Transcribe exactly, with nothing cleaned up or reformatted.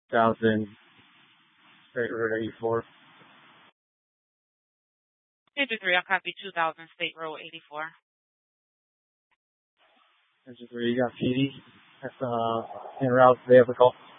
Thousand State Road eighty-four. Engine three, I'll copy two thousand State Road eighty-four. Engine three, you got P D. That's uh, en route to the other call.